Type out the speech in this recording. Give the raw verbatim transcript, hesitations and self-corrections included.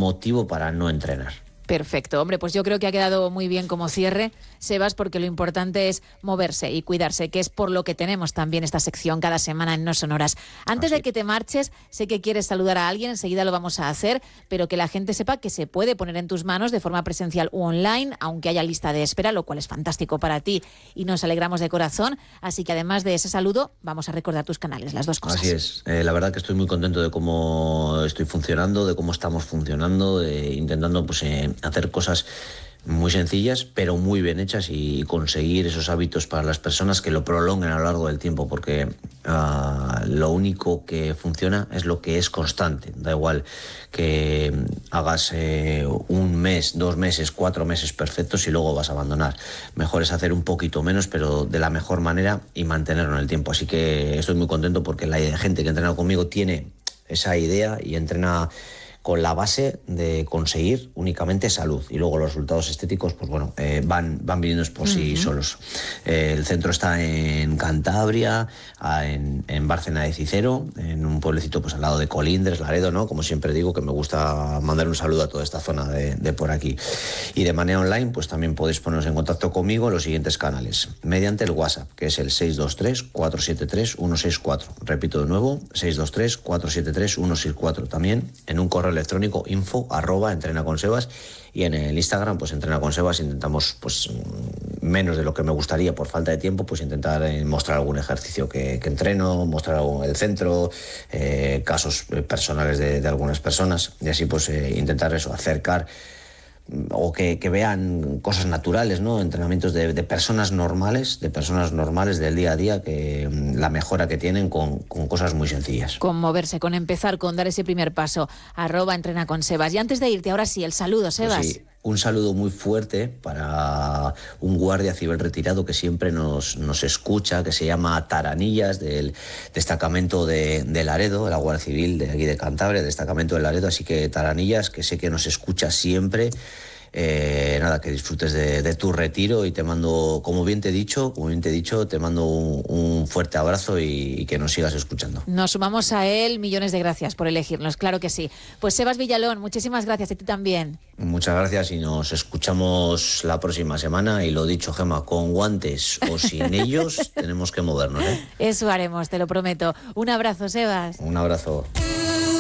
motivo para no entrenar. Perfecto, hombre, pues yo creo que ha quedado muy bien como cierre, Sebas, porque lo importante es moverse y cuidarse, que es por lo que tenemos también esta sección cada semana en No Sonoras. Antes Así. de que te marches, sé que quieres saludar a alguien, enseguida lo vamos a hacer, pero que la gente sepa que se puede poner en tus manos de forma presencial u online, aunque haya lista de espera, lo cual es fantástico para ti y nos alegramos de corazón. Así que además de ese saludo, vamos a recordar tus canales, las dos cosas. Así es, eh, la verdad que estoy muy contento de cómo estoy funcionando, de cómo estamos funcionando, de, intentando pues eh, hacer cosas muy sencillas pero muy bien hechas y conseguir esos hábitos para las personas que lo prolonguen a lo largo del tiempo, porque uh, lo único que funciona es lo que es constante. Da igual que hagas eh, un mes, dos meses, cuatro meses perfectos y luego vas a abandonar. Mejor es hacer un poquito menos pero de la mejor manera y mantenerlo en el tiempo. Así que estoy muy contento porque la gente que entrena conmigo tiene esa idea y entrena con la base de conseguir únicamente salud, y luego los resultados estéticos pues bueno, eh, van, van viniendo por sí uh-huh. solos. Eh, el centro está en Cantabria, en, en Bárcena de Cicero, en un pueblecito pues al lado de Colindres, Laredo, ¿no? Como siempre digo, que me gusta mandar un saludo a toda esta zona de, de por aquí. Y de manera online pues también podéis poneros en contacto conmigo en los siguientes canales, mediante el WhatsApp, que es el seis dos tres, cuatro siete tres, uno seis cuatro. Repito de nuevo, seis dos tres, cuatro siete tres, uno seis cuatro. También en un correo electrónico info arroba entrena con Sebas, y en el Instagram pues entrena con Sebas. Intentamos pues menos de lo que me gustaría por falta de tiempo, pues intentar eh, mostrar algún ejercicio que, que entreno, mostrar algún, el centro, eh, casos personales de, de algunas personas, y así pues eh, intentar eso, acercar o que, que vean cosas naturales, ¿no? Entrenamientos de, de personas normales, de personas normales del día a día, que la mejora que tienen con, con cosas muy sencillas. Con moverse, con empezar, con dar ese primer paso. Arroba entrena con Sebas. Y antes de irte, ahora sí, el saludo, Sebas. Pues sí, un saludo muy fuerte para un guardia civil retirado que siempre nos, nos escucha, que se llama Taranillas, del destacamento de, de Laredo, de la Guardia Civil de aquí de Cantabria, destacamento de Laredo. Así que Taranillas, que sé que nos escucha siempre. Eh, nada, que disfrutes de, de tu retiro, y te mando, como bien te he dicho, como bien te he dicho, te mando un, un fuerte abrazo y, y que nos sigas escuchando. Nos sumamos a él, millones de gracias por elegirnos, claro que sí. Pues Sebas Villalón, muchísimas gracias, a ti también. Muchas gracias y nos escuchamos la próxima semana, y lo dicho, Gemma, con guantes o sin ellos tenemos que movernos, ¿eh? Eso haremos, te lo prometo. Un abrazo, Sebas. Un abrazo.